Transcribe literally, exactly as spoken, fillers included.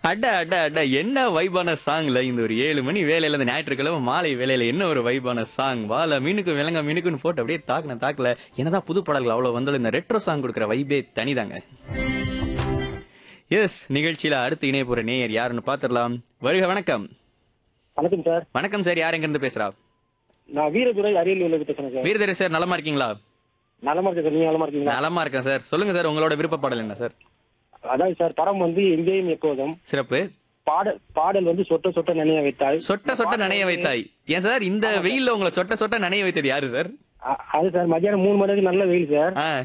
அட அட அட என்ன வைபான சாங்ல இந்த ஒரு ஏழு மணி வேலையில இந்த ஞாயிற்றுக்கிழமை மாலை வேலையில என்ன ஒரு வைபான சாங் வாழ மீனுக்கு விலங்க மீனுக்குன்னு போட்டு அப்படியே தாக்குன தாக்கல என்னதான் புது பாடல்கள் அவ்வளவு வந்தாலும் இந்த ரெட்ரோ சாங் கொடுக்குற வைபே தனிதாங்க. எஸ் நிகழ்ச்சியில அடுத்து இணைய போற நேயர் யாருன்னு பாத்துடலாம். வருக வணக்கம். வணக்கம் சார். வணக்கம் சார், யார் எங்க இருந்து பேசுறா? நான் வீரதுரை அரியலூர்ல பேசுறேன் சார். வீரதரை சார், நலமா இருக்கீங்களா? நலமா இருக்கேன் சார். நீங்க நலமா இருக்கீங்களா? நலமா இருக்கேன் சார். சொல்லுங்க சார், உங்களோட விருப்ப பாடல் என்ன சார்? அதாவது சார், படம் வந்து எங்கேயும் எப்போதும். சிறப்பு. பாடல் பாடல் வந்து சொட்ட சொட்ட நனைய வைத்தாய். சொட்ட சொட்ட நனைய வைத்தாய். ஏன் சார் இந்த வெயில்ல உங்களை சொட்ட சொட்ட நனைய வைத்தது யாரு சார்? அ- அது சார் மத்தியானம் மூணு மணி வரைக்கும் நல்ல வெயில் சார். ஆ